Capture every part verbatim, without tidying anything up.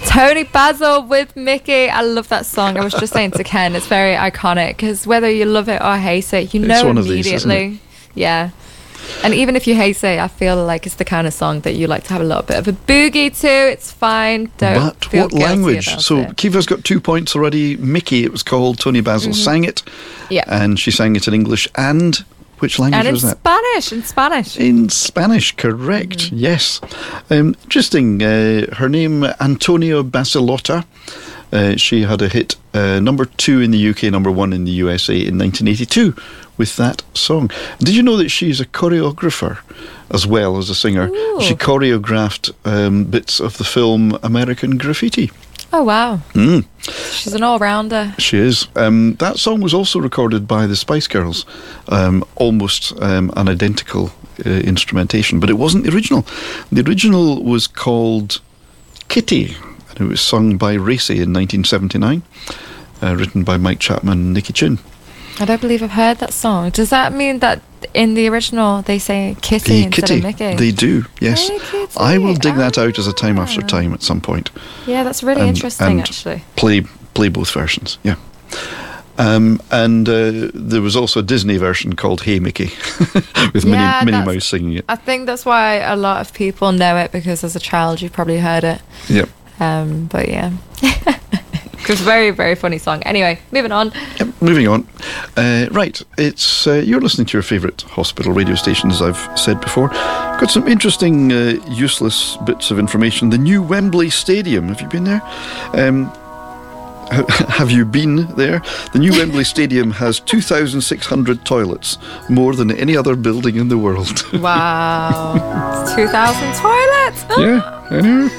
Tony Basil with Mickey. I love that song. I was just saying to Ken, it's very iconic because whether you love it or hate it, you know it's one immediately. Of these, isn't it? Yeah. And even if you hate it, I feel like it's the kind of song that you like to have a little bit of a boogie to. It's fine. Don't but feel what guilty language? about So it. Kiva's got two points already. Mickey, it was called. Tony Basil Mm-hmm. sang it. Yeah. And she sang it in English. And which language And in was that? Spanish. In Spanish. In Spanish, correct. Mm-hmm. Yes. Um, interesting. Uh, her name, Antonia Basilotta. Uh, she had a hit uh, number two in the U K, number one in the U S A in nineteen eighty-two with that song. Did you know that she's a choreographer as well as a singer? Ooh. She choreographed um, bits of the film American Graffiti. Oh, wow. Mm. She's an all-rounder. She is. Um, that song was also recorded by the Spice Girls, um, almost um, an identical uh, instrumentation, but it wasn't the original. The original was called Kitty, and it was sung by Racy in nineteen seventy-nine, uh, written by Mike Chapman and Nicky Chin. I don't believe I've heard that song. Does that mean that in the original they say Kitty The instead Kitty, of Mickey? they do, yes. Hey, Kitty. I will dig that out as a time Ah. after time at some point. Yeah, that's really and- interesting, and actually. Play play both versions, yeah. Um, and uh, there was also a Disney version called Hey Mickey with Yeah, Minnie, Minnie that's- Mouse singing it. I think that's why a lot of people know it, because as a child you've probably heard it. Yep. Um, but yeah. It's a very, very funny song. Anyway, moving on. Yep, moving on. Uh, right, it's uh, you're listening to your favourite hospital radio station, as I've said before. Got some interesting, uh, useless bits of information. The new Wembley Stadium. Have you been there? Um, have you been there? The new Wembley Stadium has two thousand six hundred toilets, more than any other building in the world. Wow. It's two thousand toilets. Yeah, I know.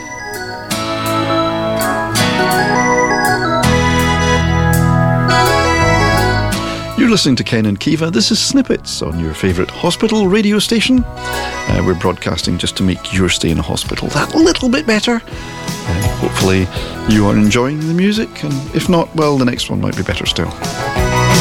You're listening to Ken and Kiva. This is Snippets on your favourite hospital radio station. Uh, we're broadcasting just to make your stay in a hospital that little bit better. Uh, hopefully you are enjoying the music, and if not, well, the next one might be better still.